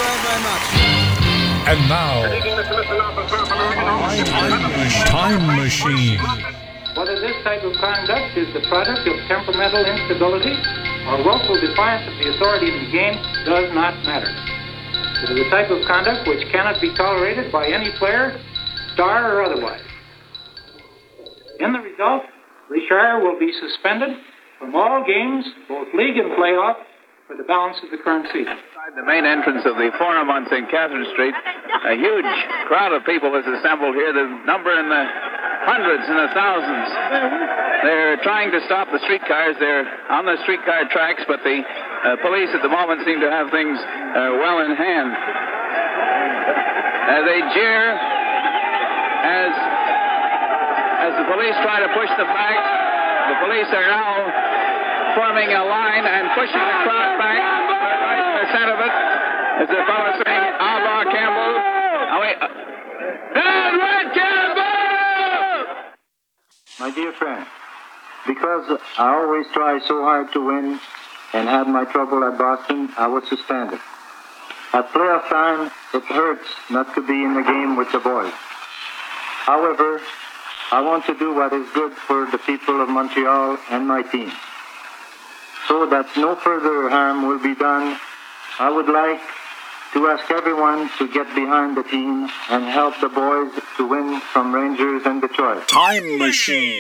very, very much. And now, Time Machine. Whether this type of conduct is the product of temperamental instability or willful defiance of the authority in the game does not matter. It is a type of conduct which cannot be tolerated by any player, star or otherwise. In the result, Richard will be suspended from all games, both league and playoff, for the balance of the current season. The main entrance of the Forum on St. Catherine Street, a huge crowd of people has assembled here, the number in the hundreds and the thousands. They're trying to stop the streetcars. They're on the streetcar tracks, but the police at the moment seem to have things well in hand. They jeer as the police try to push them back. The police are now forming a line and pushing the crowd back. Right in the center of it is the fellow saying, Alba Campbell. Red Campbell! My dear friend, because I always try so hard to win and had my trouble at Boston, I was suspended. At playoff time, it hurts not to be in the game with the boys. However, I want to do what is good for the people of Montreal and my team. So that no further harm will be done, I would like to ask everyone to get behind the team and help the boys to win from Rangers and Detroit. Time Machine.